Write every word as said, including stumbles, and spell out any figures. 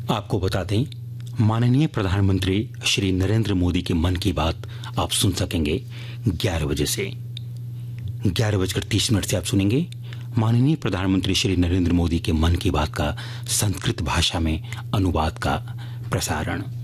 आपको बता दें, माननीय प्रधानमंत्री श्री नरेंद्र मोदी के मन की बात आप सुन सकेंगे ग्यारह बजे से। ग्यारह बजकर तीस मिनट से आप सुनेंगे माननीय प्रधानमंत्री श्री नरेंद्र मोदी के मन की बात का संस्कृत भाषा में अनुवाद का प्रसारण।